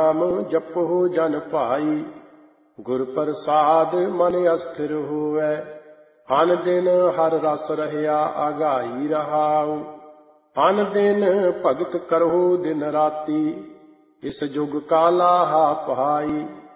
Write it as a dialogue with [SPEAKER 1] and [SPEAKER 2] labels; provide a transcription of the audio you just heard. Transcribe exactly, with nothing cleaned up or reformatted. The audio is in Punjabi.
[SPEAKER 1] ਨਾਮ ਜਪਹੁ ਜਨ ਭਾਈ। ਗੁਰ ਪ੍ਰਸਾਦ ਮਨ ਅਸਥਿਰ ਹੋਵੈ, ਅਨ ਦਿਨ ਹਰ ਰਸ ਰਹਿਆ ਆਗਾਈ ਰਹਾਉ। ਅਨ ਦਿਨ ਭਗਤ ਕਰਹੁ ਦਿਨ ਰਾਤੀ, ਇਸ ਜੁਗ ਕਾ ਲਾਹਾ ਪਹਾਈ।